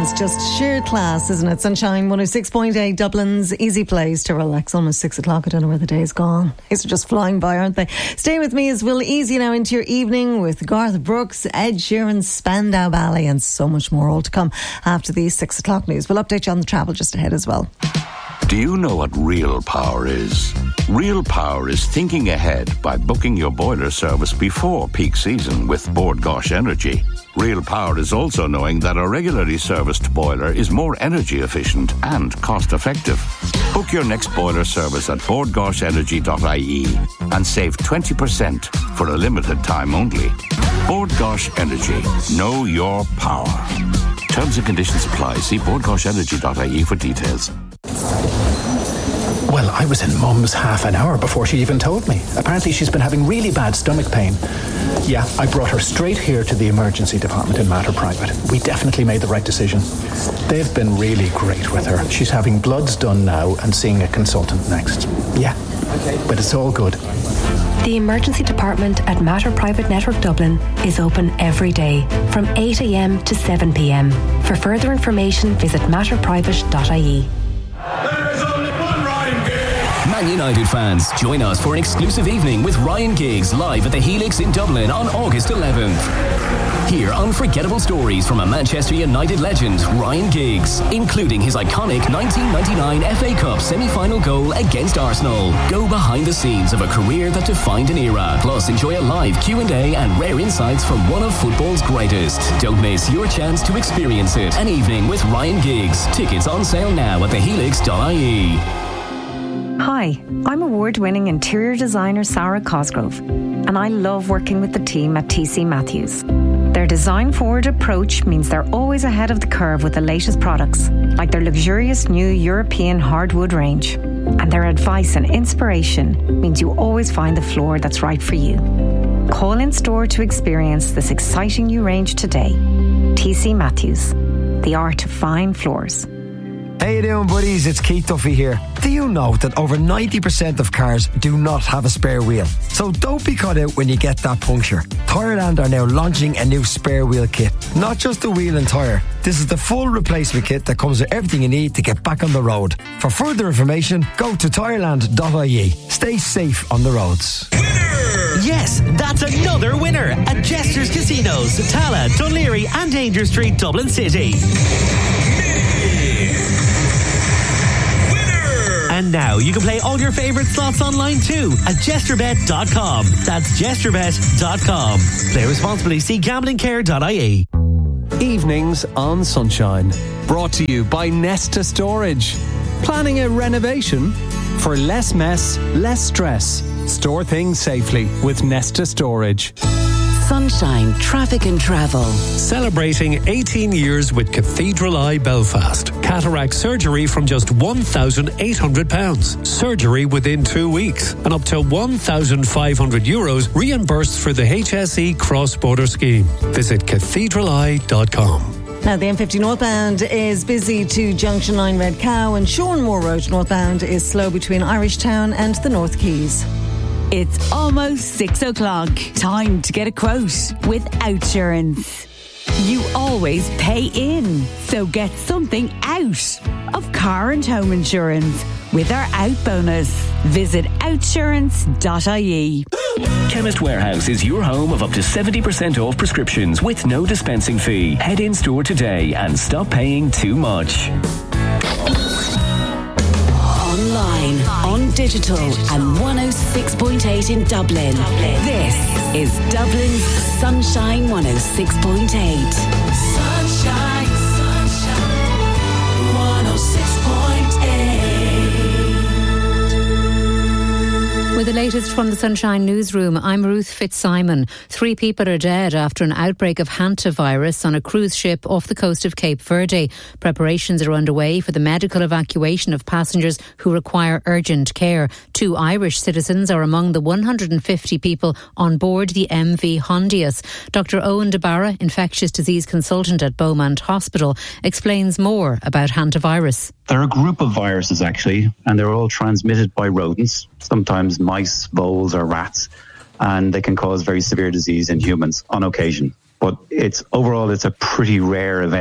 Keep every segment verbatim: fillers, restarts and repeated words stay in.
is just sheer class, isn't it? Sunshine one oh six point eight, Dublin's easy place to relax. Almost six o'clock. I don't know where the day's gone. Days are just flying by, aren't they? Stay with me as we'll ease you now into your evening with Garth Brooks, Ed Sheeran, Spandau Ballet, and so much more, all to come after the six o'clock news. We'll update you on the travel just ahead as well. Do you know what real power is? Real power is thinking ahead by booking your boiler service before peak season with Bord Gáis Energy. Real power is also knowing that a regularly serviced boiler is more energy efficient and cost effective. Book your next boiler service at bord gáis energy dot I E and save twenty percent for a limited time only. Bord Gáis Energy. Know your power. Terms and conditions apply. See bord gáis energy dot I E for details. Well, I was in Mum's half an hour before she even told me. Apparently she's been having really bad stomach pain. Yeah, I brought her straight here to the emergency department in Mater Private. We definitely made the right decision. They've been really great with her. She's having bloods done now and seeing a consultant next. Yeah, okay, but it's all good. The emergency department at Mater Private Network Dublin is open every day from eight a.m. to seven p.m. For further information, visit mater private dot I E. Man United fans, join us for an exclusive evening with Ryan Giggs live at the Helix in Dublin on August eleventh. Hear unforgettable stories from a Manchester United legend, Ryan Giggs, including his iconic nineteen ninety-nine F A Cup semi-final goal against Arsenal. Go behind the scenes of a career that defined an era. Plus, enjoy a live Q and A and rare insights from one of football's greatest. Don't miss your chance to experience it. An evening with Ryan Giggs. Tickets on sale now at the helix dot I E. Hi, I'm award-winning interior designer Sarah Cosgrove, and I love working with the team at T C Matthews. Their design-forward approach means they're always ahead of the curve with the latest products, like their luxurious new European hardwood range. And their advice and inspiration means you always find the floor that's right for you. Call in store to experience this exciting new range today. T C Matthews, the art of fine floors. How you doing, buddies? It's Keith Duffy here. Do you know that over ninety percent of cars do not have a spare wheel? So don't be caught out when you get that puncture. Tyreland are now launching a new spare wheel kit. Not just the wheel and tyre. This is the full replacement kit that comes with everything you need to get back on the road. For further information, go to tyreland dot I E. Stay safe on the roads. Winner! Yes, that's another winner at Jester's Casinos, Tala, Dunleary and Danger Street, Dublin City. And now you can play all your favourite slots online too at jester bet dot com. That's jester bet dot com. Play responsibly. See gambling care dot I E. Evenings on Sunshine. Brought to you by Nesta Storage. Planning a renovation? For less mess, less stress. Store things safely with Nesta Storage. Sunshine Traffic and Travel. Celebrating eighteen years with Cathedral Eye Belfast. Cataract surgery from just one thousand eight hundred pounds. Surgery within two weeks. And up to one thousand five hundred euros reimbursed for the H S E cross-border scheme. Visit cathedral eye dot com. Now, the M fifty northbound is busy to Junction nine Red Cow, and Seanmore Road northbound is slow between Irish Town and the North Quays. It's almost six o'clock. Time to get a quote with Outsurance. You always pay in, so get something out of car and home insurance with our out bonus. Visit outsurance dot I E. Chemist Warehouse is your home of up to seventy percent off prescriptions with no dispensing fee. Head in store today and stop paying too much. Online, on digital, and one oh six point eight in Dublin. This is Dublin's Sunshine one oh six point eight. Sunshine, sunshine, one oh six point eight. With the latest from the Sunshine Newsroom, I'm Ruth Fitzsimon. Three people are dead after an outbreak of hantavirus on a cruise ship off the coast of Cape Verde. Preparations are underway for the medical evacuation of passengers who require urgent care. Two Irish citizens are among the one hundred fifty people on board the M V Hondius. Doctor Owen DeBarra, infectious disease consultant at Beaumont Hospital, explains more about hantavirus. They're a group of viruses, actually, and they're all transmitted by rodents, sometimes mice, voles or rats, and they can cause very severe disease in humans on occasion. But it's overall, it's a pretty rare event.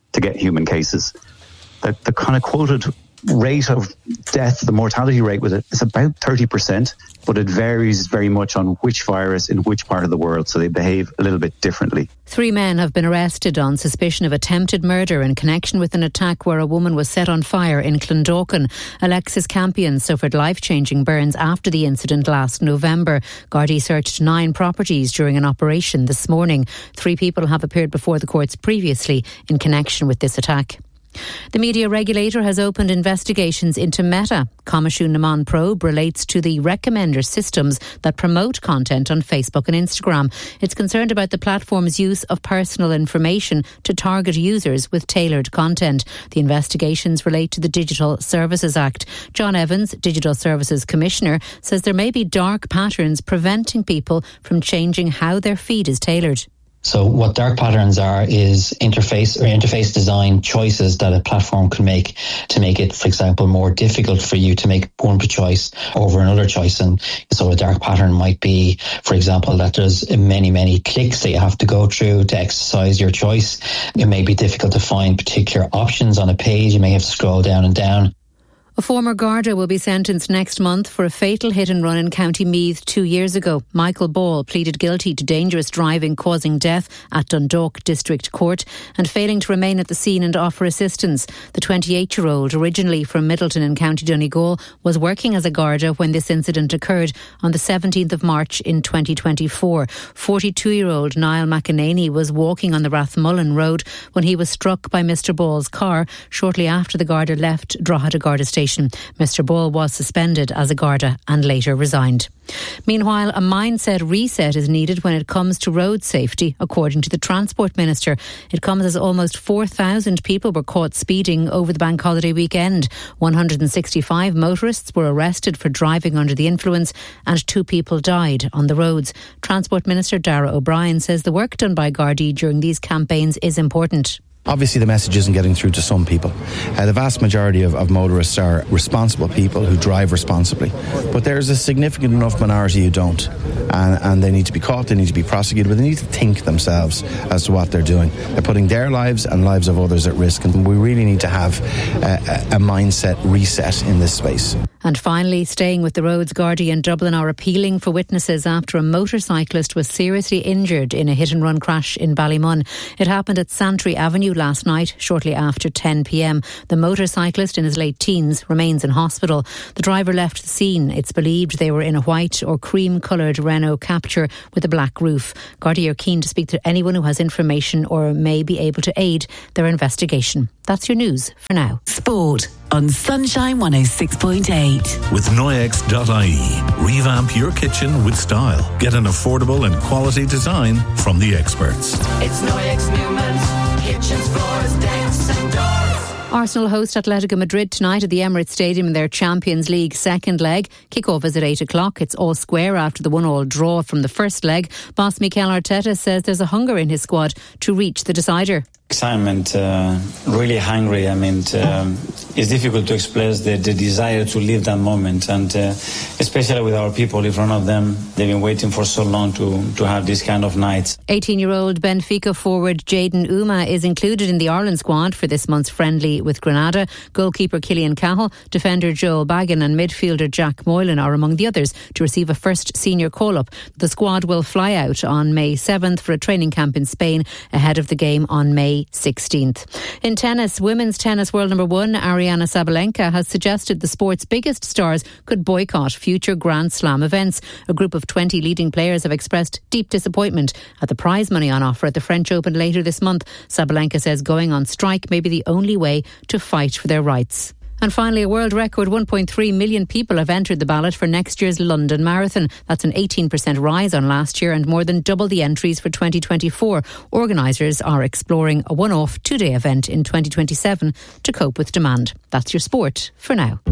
to get human cases. The, the kind of quoted rate of death, the mortality rate with it, is about thirty percent, but it varies very much on which virus in which part of the world, so they behave a little bit differently. Three men have been arrested on suspicion of attempted murder in connection with an attack where a woman was set on fire in Clondalkin. Alexis Campion suffered life-changing burns after the incident last November. Gardaí searched nine properties during an operation this morning. Three people have appeared before the courts previously in connection with this attack. The media regulator has opened investigations into Meta. Coimisiún na Mon probe relates to the recommender systems that promote content on Facebook and Instagram. It's concerned about the platform's use of personal information to target users with tailored content. The investigations relate to the Digital Services Act. John Evans, Digital Services Commissioner, says there may be dark patterns preventing people from changing how their feed is tailored. So what dark patterns are is interface or interface design choices that a platform can make to make it, for example, more difficult for you to make one choice over another choice. And so a dark pattern might be, for example, that there's many, many clicks that you have to go through to exercise your choice. It may be difficult to find particular options on a page. You may have to scroll down and down. A former Garda will be sentenced next month for a fatal hit and run in County Meath two years ago. Michael Ball pleaded guilty to dangerous driving causing death at Dundalk District Court and failing to remain at the scene and offer assistance. The twenty-eight-year-old, originally from Middleton in County Donegal, was working as a Garda when this incident occurred on the seventeenth of March in twenty twenty-four. forty-two-year-old Niall McEnany was walking on the Rathmullen Road when he was struck by Mister Ball's car shortly after the Garda left Drogheda Garda Station. Mister Ball was suspended as a Garda and later resigned. Meanwhile, a mindset reset is needed when it comes to road safety, according to the Transport Minister. It comes as almost four thousand people were caught speeding over the bank holiday weekend. one hundred sixty-five motorists were arrested for driving under the influence and two people died on the roads. Transport Minister Darragh O'Brien says the work done by Gardaí during these campaigns is important. Obviously the message isn't getting through to some people. Uh, the vast majority of, of motorists are responsible people who drive responsibly. But there's a significant enough minority who don't. And, and they need to be caught, they need to be prosecuted, but they need to think themselves as to what they're doing. They're putting their lives and lives of others at risk, and we really need to have a, a mindset reset in this space. And finally, staying with the roads, Gardaí in Dublin are appealing for witnesses after a motorcyclist was seriously injured in a hit-and-run crash in Ballymun. It happened at Santry Avenue last night, shortly after ten p.m. The motorcyclist, in his late teens, remains in hospital. The driver left the scene. It's believed they were in a white or cream-coloured Renault Captur with a black roof. Gardaí are keen to speak to anyone who has information or may be able to aid their investigation. That's your news for now. Sport on Sunshine one oh six point eight. With Noyex dot I E, revamp your kitchen with style. Get an affordable and quality design from the experts. It's Noyex Newman's kitchens, floors, decks and doors. Arsenal host Atletico Madrid tonight at the Emirates Stadium in their Champions League second leg. Kick-off is at eight o'clock. It's all square after the one-all draw from the first leg. Boss Mikel Arteta says there's a hunger in his squad to reach the decider. Excitement, uh, really hungry. I mean, um, it's difficult to express the, the desire to live that moment, and uh, especially with our people in front of them. They've been waiting for so long to, to have this kind of nights. eighteen-year-old Benfica forward Jayden Uma is included in the Ireland squad for this month's friendly with Granada. Goalkeeper Cillian Cahill, defender Joel Baggin and midfielder Jack Moylan are among the others to receive a first senior call-up. The squad will fly out on May seventh for a training camp in Spain ahead of the game on May sixteenth. In tennis, women's tennis world number one Ariana Sabalenka has suggested the sport's biggest stars could boycott future Grand Slam events. A group of twenty leading players have expressed deep disappointment at the prize money on offer at the French Open later this month. Sabalenka says going on strike may be the only way to fight for their rights. And finally, a world record one point three million people have entered the ballot for next year's London Marathon. That's an eighteen percent rise on last year and more than double the entries for twenty twenty-four. Organisers are exploring a one-off two-day event in twenty twenty-seven to cope with demand. That's your sport for now.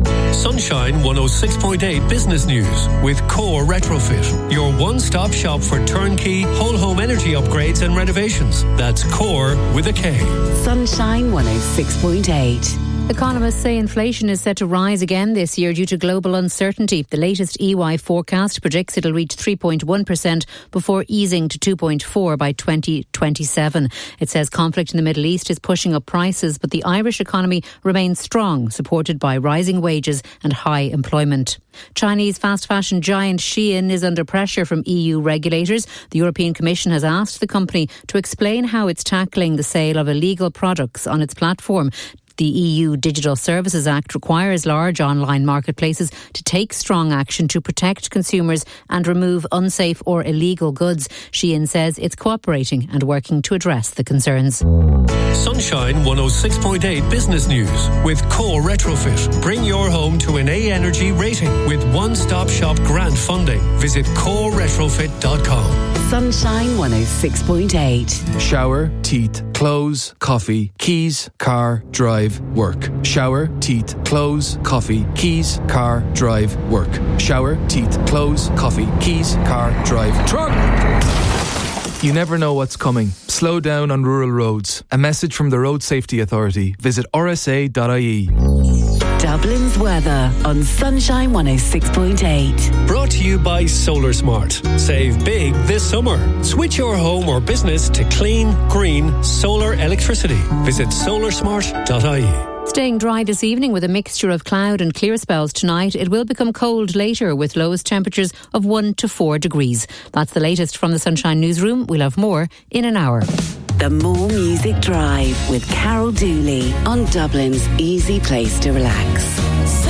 Sunshine one oh six point eight Business News with Core Retrofit, your one-stop shop for turnkey whole home energy upgrades and renovations. That's Core with a K. Sunshine one oh six point eight. Economists say inflation is set to rise again this year due to global uncertainty. The latest E Y forecast predicts it'll reach three point one percent before easing to two point four by twenty twenty-seven. It says conflict in the Middle East is pushing up prices, but the Irish economy remains strong, supported by rising wages and high employment. Chinese fast fashion giant Shein is under pressure from E U regulators. The European Commission has asked the company to explain how it's tackling the sale of illegal products on its platform. The E U Digital Services Act requires large online marketplaces to take strong action to protect consumers and remove unsafe or illegal goods. Shein says it's cooperating and working to address the concerns. Sunshine one oh six point eight Business News with Core Retrofit. Bring your home to an A Energy rating with one-stop shop grant funding. Visit core retrofit dot com. Sunshine one oh six point eight. Shower, teeth, clothes, coffee, keys, car, drive, work. Shower, teeth, clothes, coffee, keys, car, drive, work. Shower, teeth, clothes, coffee, keys, car, drive, truck. You never know what's coming. Slow down on rural roads. A message from the Road Safety Authority. Visit r s a dot i e. Dublin's weather on Sunshine one oh six point eight. Brought to you by Solar Smart. Save big this summer. Switch your home or business to clean, green, solar electricity. Visit solar smart dot i e. Staying dry this evening with a mixture of cloud and clear spells tonight. It will become cold later with lowest temperatures of one to four degrees. That's the latest from the Sunshine Newsroom. We'll have more in an hour. The More Music Drive with Carol Dooley on Dublin's easy place to relax.